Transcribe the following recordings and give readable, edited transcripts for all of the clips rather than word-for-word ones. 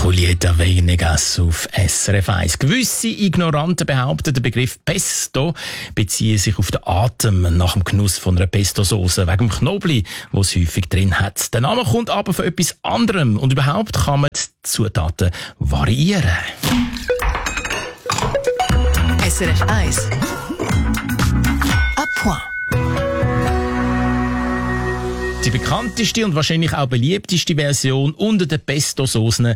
Julieta Venegas auf SRF 1. Gewisse Ignoranten behaupten, der Begriff Pesto beziehe sich auf den Atem nach dem Genuss von einer Pesto-Sauce wegen dem Knoblauch, wo es häufig drin hat. Der Name kommt aber von etwas anderem und überhaupt kann man die Zutaten variieren. SRF 1 à point. Die bekannteste und wahrscheinlich auch beliebteste Version unter den Pesto-Soßen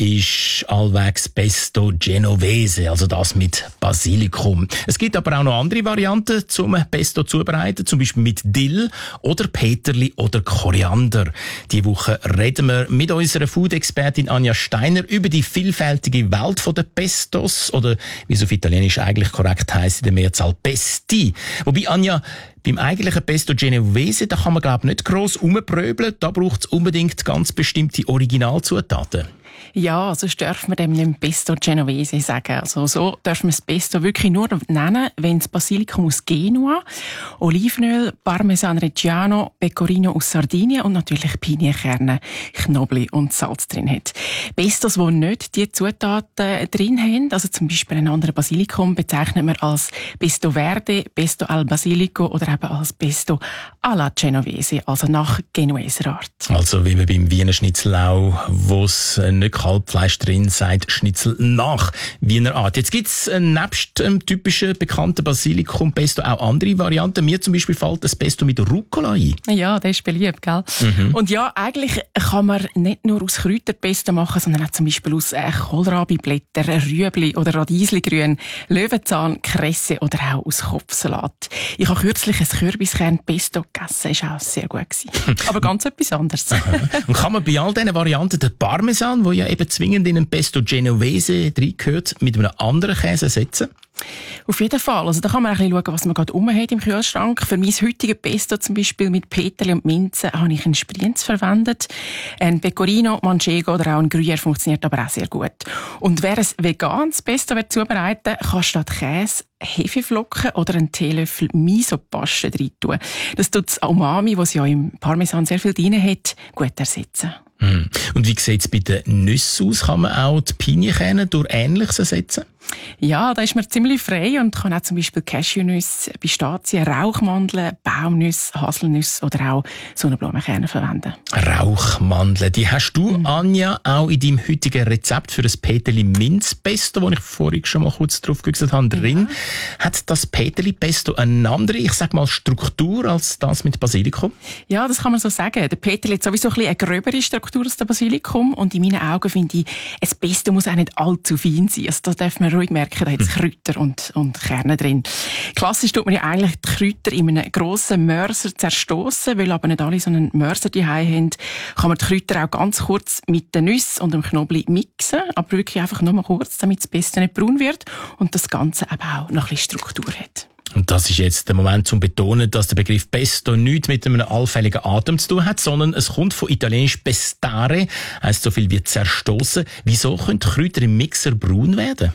ist allwegs Pesto Genovese, also das mit Basilikum. Es gibt aber auch noch andere Varianten zum Pesto zubereiten, zum Beispiel mit Dill oder Peterli oder Koriander. Diese Woche reden wir mit unserer Food-Expertin Anja Steiner über die vielfältige Welt der Pestos oder wie es auf Italienisch eigentlich korrekt heisst, in der Mehrzahl Pesti. Wobei, Anja, beim eigentlichen Pesto Genovese, da kann man, glaube ich, nicht gross rumpröbeln. Da braucht es unbedingt ganz bestimmte Originalzutaten. Ja, sonst darf man dem nicht Pesto Genovese sagen. Also so darf man das Pesto wirklich nur nennen, wenn es Basilikum aus Genua, Olivenöl, Parmesan Reggiano, Pecorino aus Sardinien und natürlich Pinienkerne, Knoblauch und Salz drin hat. Pestos, die nicht diese Zutaten drin haben, also zum Beispiel ein anderes Basilikum, bezeichnet man als Pesto Verde, Pesto al Basilico oder eben als Pesto alla Genovese, also nach Genueser Art. Also wie man beim Wiener Schnitzel auch, wo es nicht Kalbfleisch drin sagt, Schnitzel nach Wiener Art. Jetzt gibt es nebst dem typischen bekannten Basilikum-Pesto auch andere Varianten. Mir zum Beispiel fällt das Pesto mit Rucola ein. Ja, das ist beliebt, gell? Und ja, eigentlich kann man nicht nur aus Kräuterpesto machen, sondern auch zum Beispiel aus Kohlrabi-Blättern, Rüebli oder Radiesligrün, Löwenzahn, Kresse oder auch aus Kopfsalat. Ich habe kürzlich ein Kürbiskern-Pesto gegessen, das war auch sehr gut gewesen. Aber ganz etwas anderes. Und kann man bei all diesen Varianten den Parmesan, wo ja eben zwingend in ein Pesto Genovese reingehört, mit einem anderen Käse ersetzen? Auf jeden Fall. Also da kann man ein bisschen schauen, was man gerade hat im Kühlschrank. Für mein heutiges Pesto zum Beispiel mit Peterli und Minze habe ich einen Sprienz verwendet. Ein Pecorino, Manchego oder auch ein Gruyère funktioniert aber auch sehr gut. Und wer ein veganes Pesto zubereiten will, kann statt Käse Hefeflocken oder einen Teelöffel Miso-Paste rein tun. Das tut das Umami, das ja im Parmesan sehr viel drin hat, gut ersetzen. Und wie sieht es bei den Nüssen aus? Kann man auch die Pinienkerne durch Ähnliches ersetzen? Ja, da ist man ziemlich frei und kann auch zum Beispiel Cashewnüsse, Pistazien, Rauchmandeln, Baumnüsse, Haselnüsse oder auch Sonnenblumenkerne verwenden. Rauchmandeln, die hast du, Anja, auch in deinem heutigen Rezept für das Peterli Minzpesto, das ich vorhin schon mal kurz drauf geguckt habe, drin. Hat das Peterli Pesto eine andere, ich sag mal, Struktur als das mit Basilikum? Ja, das kann man so sagen. Der Peterli hat sowieso ein bisschen eine gröbere Struktur als der Basilikum und in meinen Augen finde ich, ein Pesto muss auch nicht allzu fein sein. Also da darf man ruhig merken, da hat es Kräuter und Kerne drin. Klassisch tut man ja eigentlich die Kräuter in einem grossen Mörser zerstossen, weil aber nicht alle so einen Mörser daheim haben, kann man die Kräuter auch ganz kurz mit den Nüssen und dem Knoblauch mixen, aber wirklich einfach nur mal kurz, damit das Pesto nicht braun wird und das Ganze eben auch noch ein bisschen Struktur hat. Und das ist jetzt der Moment zum Betonen, dass der Begriff Pesto nichts mit einem allfälligen Atem zu tun hat, sondern es kommt von italienisch pestare, heisst so viel wie zerstossen. Wieso können die Kräuter im Mixer braun werden?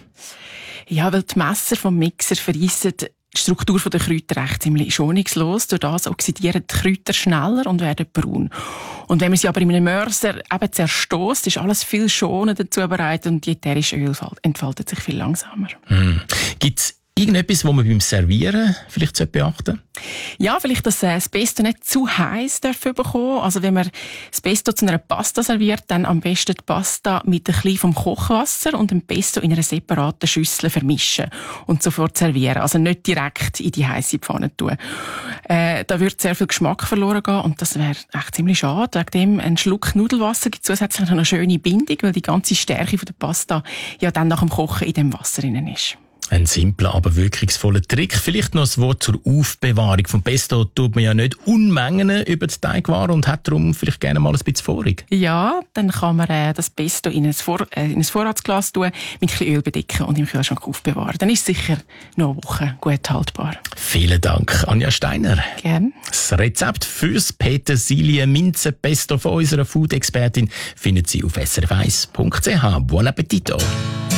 Ja, weil die Messer vom Mixer verreissen die Struktur der Kräuter recht ziemlich schonungslos. Durch das oxidieren die Kräuter schneller und werden braun. Und wenn man sie aber in einem Mörser eben zerstößt, ist alles viel schonender zubereitet und die ätherische Öl entfaltet sich viel langsamer. Gibt's irgendetwas, was man beim Servieren vielleicht beachten sollte? Ja, vielleicht, dass das Pesto nicht zu heiß bekommen. Also wenn man das Pesto zu einer Pasta serviert, dann am besten die Pasta mit ein bisschen vom Kochwasser und dem Pesto in einer separaten Schüssel vermischen und sofort servieren. Also nicht direkt in die heiße Pfanne tun. Da würde sehr viel Geschmack verloren gehen und das wäre echt ziemlich schade. Wegen dem ein Schluck Nudelwasser gibt zusätzlich noch eine schöne Bindung, weil die ganze Stärke von der Pasta ja dann nach dem Kochen in dem Wasser drin ist. Ein simpler, aber wirkungsvoller Trick. Vielleicht noch ein Wort zur Aufbewahrung. Vom Pesto tut man ja nicht Unmengen über die Teigware und hat darum vielleicht gerne mal ein bisschen vorig. Ja, dann kann man das Pesto in ein Vorratsglas tun, mit ein bisschen Öl bedecken und im Kühlschrank aufbewahren. Dann ist es sicher noch eine Woche gut haltbar. Vielen Dank, Anja Steiner. Gerne. Das Rezept fürs Petersilie-Minze-Pesto von unserer Food-Expertin finden Sie auf srf1.ch. Buon appetito!